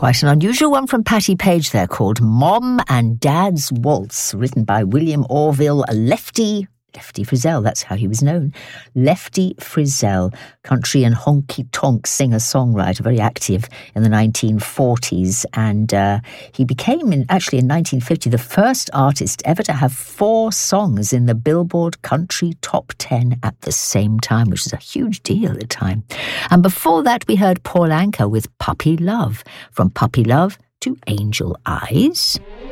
Quite an unusual one from Patti Page there, called Mom and Dad's Waltz, written by William Orville Lefty Frizzell, that's how he was known. Lefty Frizzell, country and honky-tonk singer-songwriter, very active in the 1940s. And he became, in 1950, the first artist ever to have 4 songs in the Billboard Country Top 10 at the same time, which is a huge deal at the time. And before that, we heard Paul Anka with Puppy Love, From Puppy Love to Angel Eyes.